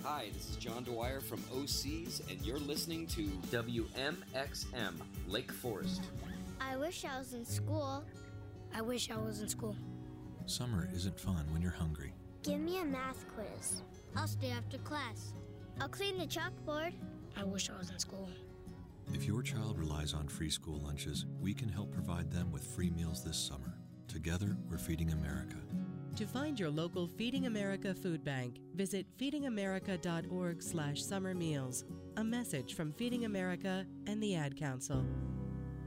Hi, this is John Dwyer from OCs, and you're listening to WMXM Lake Forest. I wish I was in school. I wish I was in school. Summer isn't fun when you're hungry. Give me a math quiz. I'll stay after class. I'll clean the chalkboard. I wish I was in school. If your child relies on free school lunches, we can help provide them with free meals this summer. Together, we're Feeding America. To find your local Feeding America food bank, visit feedingamerica.org/summer meals. A message from Feeding America and the Ad Council.